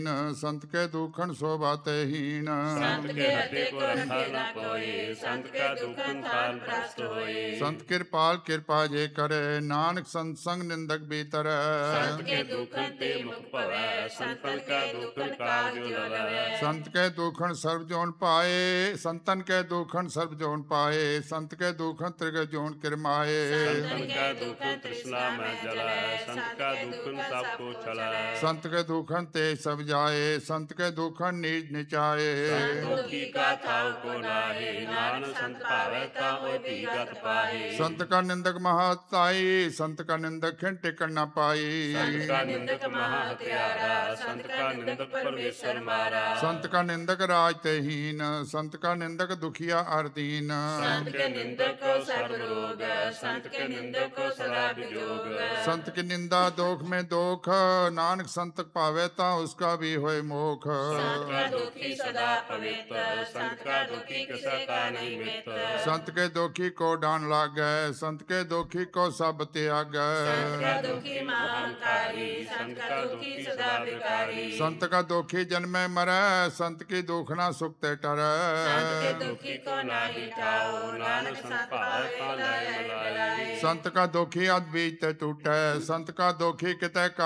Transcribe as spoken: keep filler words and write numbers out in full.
दीन संत के दुखन शोभा ते हीन संत के हते को रखा न कोई संत के दुखन काल भ्रष्ट होए संत कृपाल कृपा जे करे नानक संत संग निंदक भीतर संत के दुखन ते मुख भवै संतन का दुखन काल जो लवै संत के दुखन सर्व जोन पाए संतन के दुखन सर्व जोन पाए संत के दुखन त्रिग जोन किरमाए संतन का दुखन तृष्णा में जलाए संत का दुखन सबको चलाए संत के दुखन ते सब जाए संत के दुखन नीच निचाए संत दुखी का थाव को नाहे नानक संत भावै ता ओय भीगत पाहे संत का निंदक महाताई संत का निंदक खिन टिकन न पाई संत का निंदक महा हत्यारा संत का निंदक परमेश्वर मारा संत का निंदक राज ते हीन संत का निंदक दुखिया अरदीन संत के निंदक को सर्व रोग संत के निंदक को सदा वियोग संत की निंदा दोख में दोख नानक संत पावे ता उसका भी होए मोख संत का दुखी सदा पवित्र संत का दुखी किसे का नहीं मित्र संत के दोखी को डान लागे संत के दोखी को सब त्याग संत का दुखी महांकारी संत का दुखी सदा विकारी संत का दोखी जन्मे मरे संत की दुखना सुखते टरे संत के दुखी को नाही ठाओ नानक संत पावै ता लय मलाई संत का दोखी अद्भीत टूटे संत का दोखी किते